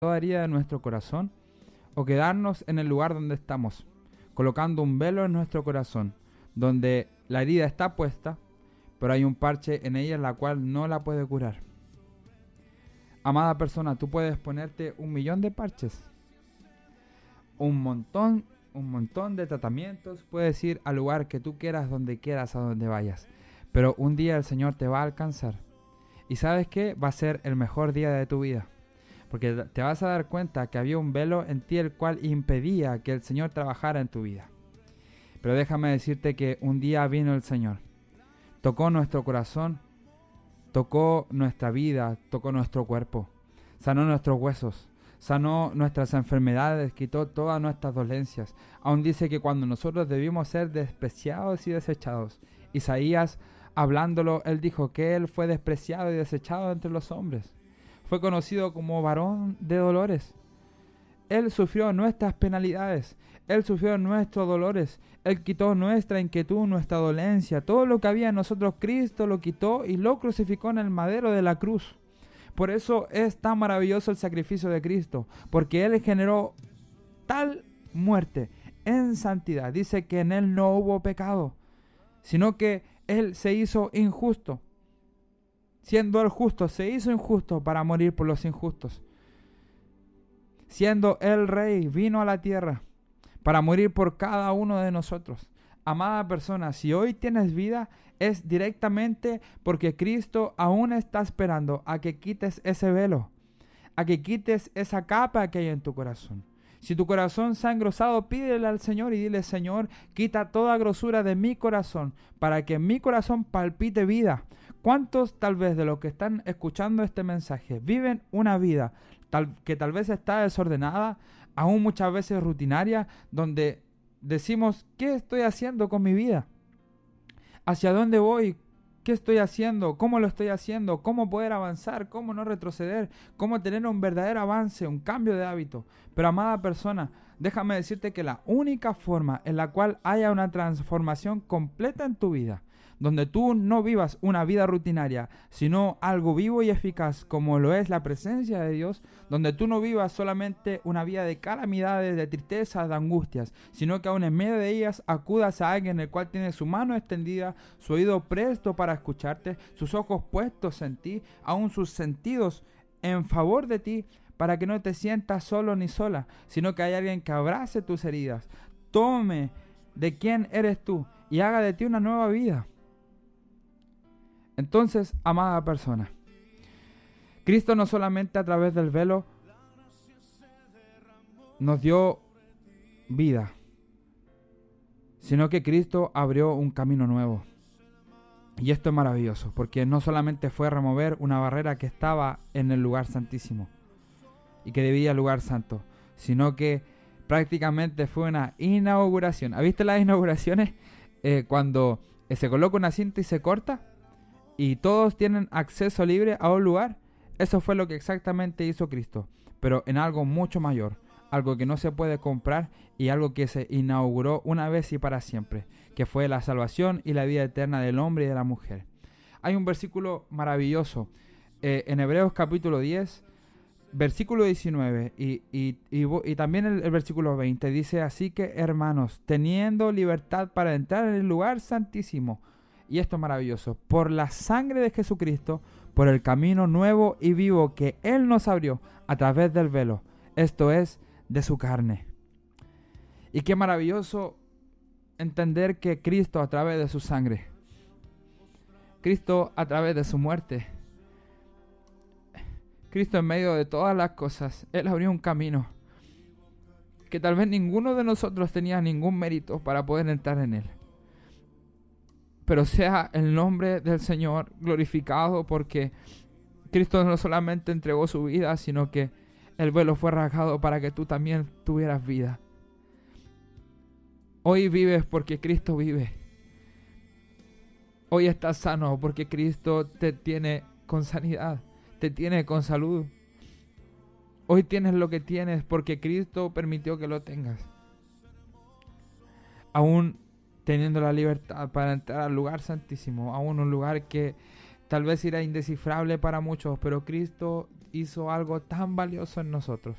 toda herida de nuestro corazón o quedarnos en el lugar donde estamos, colocando un velo en nuestro corazón, donde la herida está puesta, pero hay un parche en ella la cual no la puede curar. Amada persona, tú puedes ponerte 1.000.000 de parches, un montón de tratamientos, puedes ir al lugar que tú quieras, donde quieras, a donde vayas, pero un día el Señor te va a alcanzar. ¿Y sabes qué? Va a ser el mejor día de tu vida, porque te vas a dar cuenta que había un velo en ti el cual impedía que el Señor trabajara en tu vida. Pero déjame decirte que un día vino el Señor, tocó nuestro corazón, tocó nuestra vida, tocó nuestro cuerpo, sanó nuestros huesos, sanó nuestras enfermedades, quitó todas nuestras dolencias. Aún dice que cuando nosotros debimos ser despreciados y desechados, Isaías, hablándolo, él dijo que él fue despreciado y desechado entre los hombres. Fue conocido como varón de dolores. Él sufrió nuestras penalidades, Él sufrió nuestros dolores, Él quitó nuestra inquietud, nuestra dolencia, todo lo que había en nosotros, Cristo lo quitó y lo crucificó en el madero de la cruz. Por eso es tan maravilloso el sacrificio de Cristo, porque Él generó tal muerte en santidad. Dice que en Él no hubo pecado, sino que Él se hizo injusto. Siendo Él justo, se hizo injusto para morir por los injustos. Siendo el Rey, vino a la tierra para morir por cada uno de nosotros. Amada persona, si hoy tienes vida, es directamente porque Cristo aún está esperando a que quites ese velo, a que quites esa capa que hay en tu corazón. Si tu corazón se ha engrosado, pídele al Señor y dile: Señor, quita toda grosura de mi corazón para que en mi corazón palpite vida. ¿Cuántos tal vez de los que están escuchando este mensaje viven una vida que tal vez está desordenada, aún muchas veces rutinaria, donde decimos: ¿qué estoy haciendo con mi vida? ¿Hacia dónde voy? ¿Qué estoy haciendo? ¿Cómo lo estoy haciendo? ¿Cómo poder avanzar? ¿Cómo no retroceder? ¿Cómo tener un verdadero avance, un cambio de hábito? Pero amada persona, déjame decirte que la única forma en la cual haya una transformación completa en tu vida, donde tú no vivas una vida rutinaria, sino algo vivo y eficaz como lo es la presencia de Dios, donde tú no vivas solamente una vida de calamidades, de tristezas, de angustias, sino que aún en medio de ellas acudas a alguien el cual tiene su mano extendida, su oído presto para escucharte, sus ojos puestos en ti, aún sus sentidos en favor de ti, para que no te sientas solo ni sola, sino que hay alguien que abrace tus heridas, tome de quién eres tú y haga de ti una nueva vida. Entonces, amada persona, Cristo no solamente a través del velo nos dio vida, sino que Cristo abrió un camino nuevo. Y esto es maravilloso, porque no solamente fue remover una barrera que estaba en el lugar santísimo y que debía lugar santo, sino que prácticamente fue una inauguración. ¿Has visto las inauguraciones? Cuando se coloca una cinta y se corta y todos tienen acceso libre a un lugar. Eso fue lo que exactamente hizo Cristo, pero en algo mucho mayor, algo que no se puede comprar y algo que se inauguró una vez y para siempre, que fue la salvación y la vida eterna del hombre y de la mujer. Hay un versículo maravilloso en Hebreos capítulo 10, versículo 19 y también el versículo 20, dice: así que, hermanos, teniendo libertad para entrar en el lugar santísimo, y esto es maravilloso, por la sangre de Jesucristo, por el camino nuevo y vivo que Él nos abrió a través del velo, esto es, de su carne. Y qué maravilloso entender que Cristo a través de su sangre, Cristo a través de su muerte, Cristo en medio de todas las cosas, Él abrió un camino que tal vez ninguno de nosotros tenía ningún mérito para poder entrar en Él. Pero sea el nombre del Señor glorificado, porque Cristo no solamente entregó su vida, sino que el velo fue rasgado para que tú también tuvieras vida. Hoy vives porque Cristo vive. Hoy estás sano porque Cristo te tiene con sanidad, te tiene con salud. Hoy tienes lo que tienes porque Cristo permitió que lo tengas. Aún teniendo la libertad para entrar al lugar santísimo, aún un lugar que tal vez era indescifrable para muchos, pero Cristo hizo algo tan valioso en nosotros.